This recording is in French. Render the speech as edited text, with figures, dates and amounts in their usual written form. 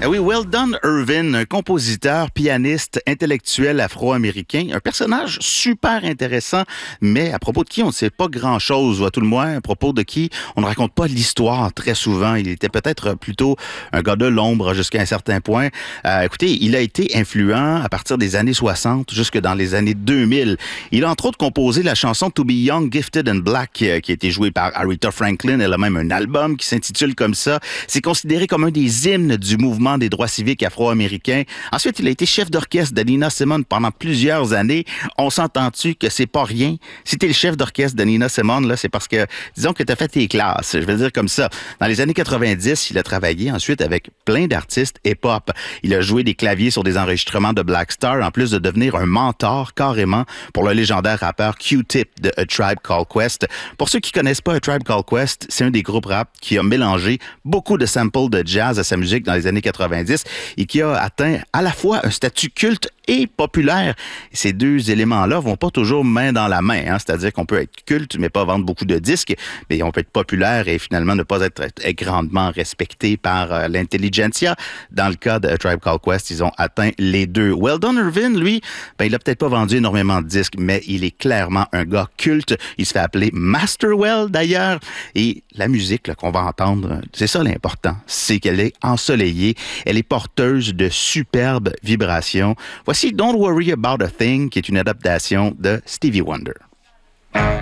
Ah oui, Weldon Irvin, un compositeur, pianiste, intellectuel afro-américain, un personnage super intéressant, mais à propos de qui on ne sait pas grand-chose, ou à tout le moins à propos de qui on ne raconte pas l'histoire très souvent. Il était peut-être plutôt un gars de l'ombre jusqu'à un certain point. Écoutez, il a été influent à partir des années 60 jusque dans les années 2000. Il a entre autres composé la chanson To Be Young, Gifted and Black, qui a été jouée par Aretha Franklin. Elle a même un album qui s'intitule comme ça. C'est considéré comme un des hymnes du mouvement des droits civiques afro-américains. Ensuite, il a été chef d'orchestre de Nina Simone pendant plusieurs années. On s'entend-tu que c'est pas rien? Si t'es le chef d'orchestre de Nina Simone, là, c'est parce que, disons que t'as fait tes classes. Je vais le dire comme ça. Dans les années 90, il a travaillé ensuite avec plein d'artistes hip-hop. Il a joué des claviers sur des enregistrements de Black Star, en plus de devenir un mentor carrément pour le légendaire rappeur Q-Tip de A Tribe Called Quest. Pour ceux qui connaissent pas A Tribe Called Quest, c'est un des groupes rap qui a mélangé beaucoup de samples de jazz à sa musique dans les années 90 et qui a atteint à la fois un statut culte et populaire. Ces deux éléments-là vont pas toujours main dans la main, hein? C'est-à-dire qu'on peut être culte mais pas vendre beaucoup de disques, mais on peut être populaire et finalement ne pas être grandement respecté par l'intelligentsia. Dans le cas de A Tribe Called Quest, ils ont atteint les deux. Weldon Irvin, lui, il a peut-être pas vendu énormément de disques, mais il est clairement un gars culte. Il se fait appeler Masterwell d'ailleurs, et la musique là, qu'on va entendre, c'est ça l'important, c'est qu'elle est ensoleillée, elle est porteuse de superbes vibrations. Voici Don't Worry About a Thing, qui est une adaptation de Stevie Wonder.